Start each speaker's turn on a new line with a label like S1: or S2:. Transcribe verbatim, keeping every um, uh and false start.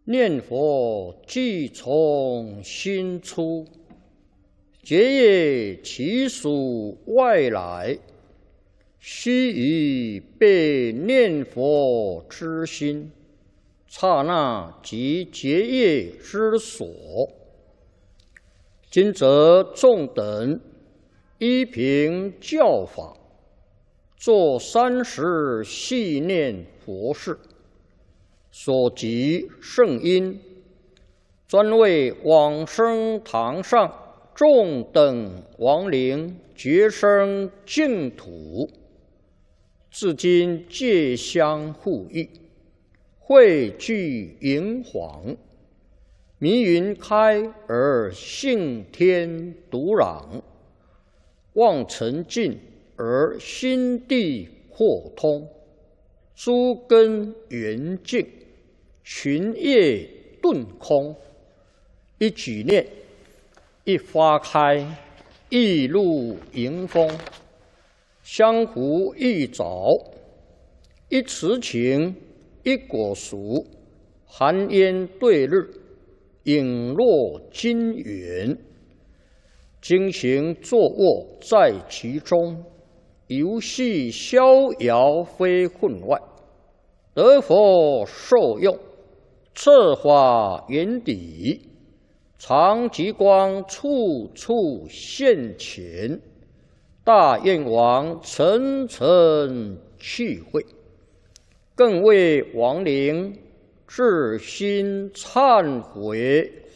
S1: 念佛即从心出，结业其属外来，须臾被念佛之心，刹那即结业之所。今则众等依凭教法，作三时系念佛事，所及圣因，专为往生堂上众等亡灵觉生净土，至今皆相互益，汇聚银黄，迷云开而性天独朗，望尘尽而心地豁通，诸根圆净，群业顿空。一举念，一花开，一露迎风，相互一早，一慈情，一果熟，寒烟对日，影落金元。经行坐卧在其中，游戏逍遥非分外，得佛受用，策法圆底，常极光处处现前，大愿王层层去会，更为亡灵至心忏悔